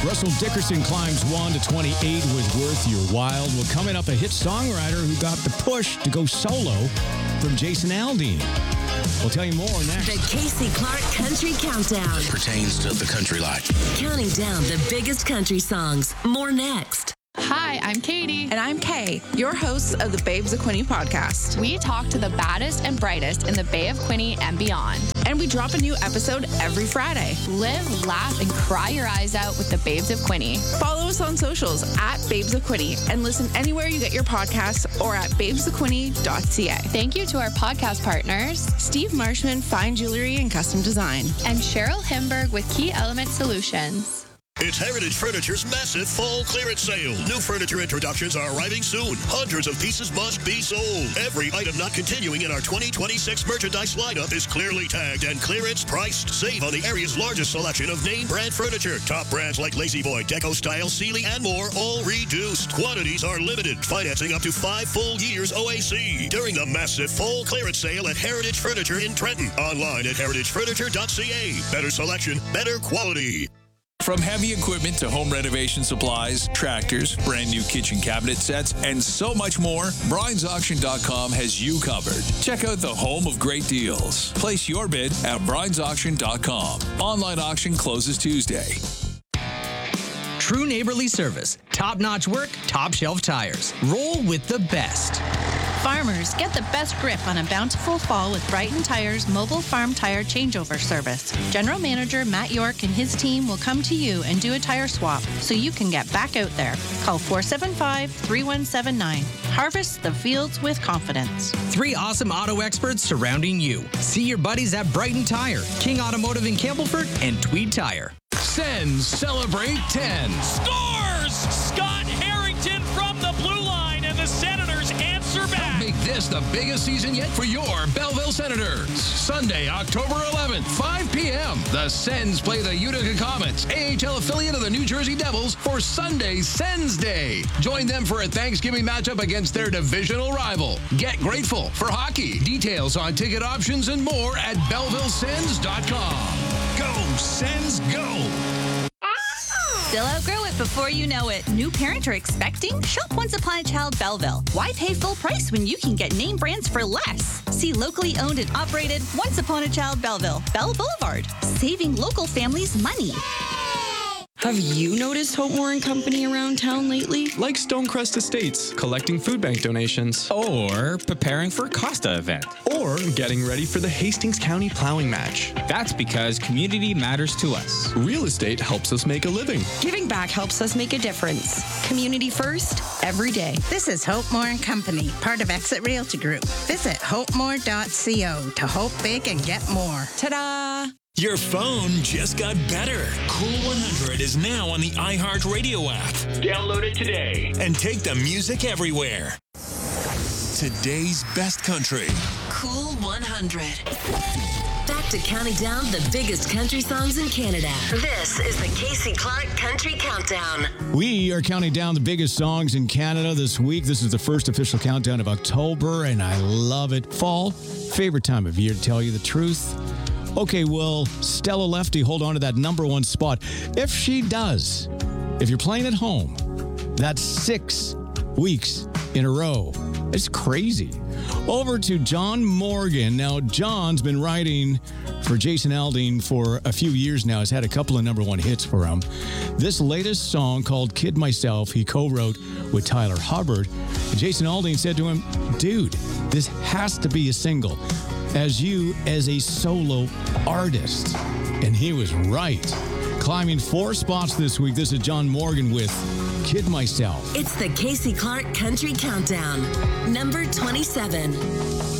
Russell Dickerson climbs 1 to 28 with Worth Your While. Well, coming up, a hit songwriter who got the push to go solo from Jason Aldean. We'll tell you more next. The Casey Clark Country Countdown. Pertains to the country life. Counting down the biggest country songs. More next. Hi, I'm Katie. And I'm Kay, your hosts of the Babes of Quinte podcast. We talk to the baddest and brightest in the Bay of Quinte and beyond. And we drop a new episode every Friday. Live, laugh, and cry your eyes out with the Babes of Quinte. Follow us on socials at Babes of Quinte and listen anywhere you get your podcasts or at babesofquinte.ca. Thank you to our podcast partners, Steve Marshman, Fine Jewelry and Custom Design, and Cheryl Himberg with Key Element Solutions. It's Heritage Furniture's massive fall clearance sale. New furniture introductions are arriving soon. Hundreds of pieces must be sold. Every item not continuing in our 2026 merchandise lineup is clearly tagged and clearance priced. Save on the area's largest selection of name brand furniture. Top brands like Lazy Boy, Deco Style, Sealy, and more, all reduced. Quantities are limited. Financing up to 5 full years OAC. During the massive fall clearance sale at Heritage Furniture in Trenton. Online at heritagefurniture.ca. Better selection, better quality. From heavy equipment to home renovation supplies, tractors, brand new kitchen cabinet sets, and so much more, Bryant'sAuction.com has you covered. Check out the home of great deals. Place your bid at Bryant'sAuction.com. Online auction closes Tuesday. True neighborly service, top-notch work, top-shelf tires. Roll with the best. Farmers, get the best grip on a bountiful fall with Brighton Tire's mobile farm tire changeover service. General Manager Matt York and his team will come to you and do a tire swap so you can get back out there. Call 475-3179. Harvest the fields with confidence. 3 awesome auto experts surrounding you. See your buddies at Brighton Tire, King Automotive in Campbellford, and Tweed Tire. Sens celebrate 10. Scores! Scott Harrington from the blue line, and the Senators answer back. Make this the biggest season yet for your Belleville Senators. Sunday, October 11th, 5 p.m. The Sens play the Utica Comets, AHL affiliate of the New Jersey Devils, for Sunday Sens Day. Join them for a Thanksgiving matchup against their divisional rival. Get grateful for hockey. Details on ticket options and more at BellevilleSens.com. Go, Sens, go! Still outgrow it before you know it. New parent or expecting? Shop Once Upon a Child Belleville. Why pay full price when you can get name brands for less? See locally owned and operated Once Upon a Child Belleville, Bell Boulevard, saving local families money. Have you noticed Hope Moore & Company around town lately? Like Stonecrest Estates, collecting food bank donations. Or preparing for a Costa event. Or getting ready for the Hastings County Plowing Match. That's because community matters to us. Real estate helps us make a living. Giving back helps us make a difference. Community first, every day. This is Hope Moore & Company, part of Exit Realty Group. Visit hopemore.co to hope big and get more. Ta-da! Your phone just got better. Cool 100 is now on the iHeartRadio app. Download it today and take the music everywhere. Today's best country. Cool 100. Back to counting down the biggest country songs in Canada. This is the Casey Clark Country Countdown. We are counting down the biggest songs in Canada this week. This is the first official countdown of October, and I love it. Fall, favorite time of year, to tell you the truth. Okay, will Stella Lefty hold on to that number 1 spot? If she does, if you're playing at home, that's 6 weeks in a row. It's crazy. Over to John Morgan. Now, John's been writing for Jason Aldean for a few years now. He's had a couple of number 1 hits for him. This latest song called Kid Myself, he co-wrote with Tyler Hubbard. And Jason Aldean said to him, dude, this has to be a single as a solo artist. And he was right. Climbing 4 spots this week, this is John Morgan with Kid Myself. It's the Casey Clark Country Countdown, number 27.